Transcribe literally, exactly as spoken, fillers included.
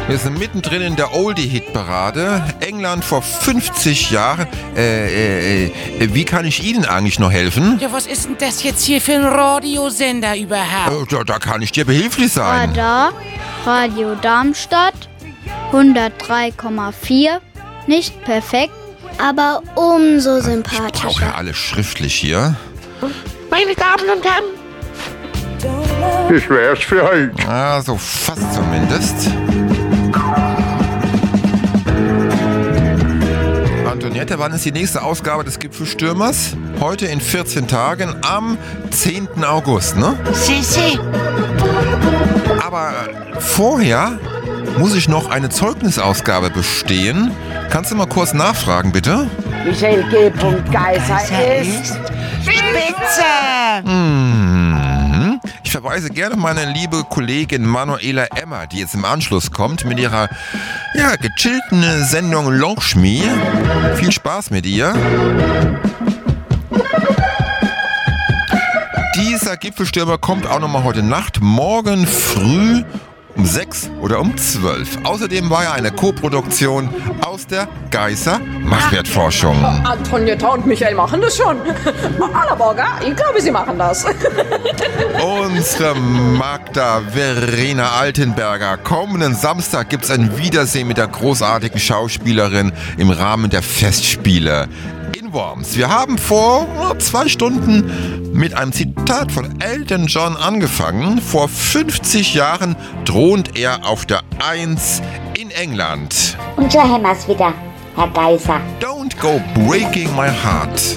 Wir sind mittendrin in der Oldie-Hit-Parade. England vor fünfzig Jahren. Äh, äh, äh, wie kann ich Ihnen eigentlich noch helfen? Ja, was ist denn das jetzt hier für ein Radiosender überhaupt? Äh, da, da kann ich dir behilflich sein. Radar, Radio Darmstadt, hundertdrei Komma vier. Nicht perfekt, aber umso Ich brauche sympathischer. ja alles schriftlich hier. Meine Damen und Herren, Das wär's für heute. Ah, so fast zumindest. Antoniette, wann ist die nächste Ausgabe des Gipfelstürmers? Heute in vierzehn Tagen am zehnten August, ne? si, si. Aber vorher muss ich noch eine Zeugnisausgabe bestehen. Kannst du mal kurz nachfragen, bitte? Michael G. Geiser ist Spitze! Mhm. Ich verweise gerne auf meine liebe Kollegin Manuela Emmer, die jetzt im Anschluss kommt mit ihrer ja, gechillten Sendung Lochschmie. Viel Spaß mit ihr. Dieser Gipfelstürmer kommt auch nochmal heute Nacht, morgen früh um sechs oder um zwölf. Außerdem war ja eine Co-Produktion aus der Geiser Machwertforschung. Antonietta und Michael machen das schon. Allerborger, ich glaube, sie machen das. Unsere Magda Verena Altenberger. Kommenden Samstag gibt es ein Wiedersehen mit der großartigen Schauspielerin im Rahmen der Festspiele in Worms. Wir haben vor oh, zwei Stunden mit einem Zitat von Elton John angefangen. Vor fünfzig Jahren thront er auf der Eins in England. Und schon haben wir's wieder, Herr Geiser. Don't go breaking my heart.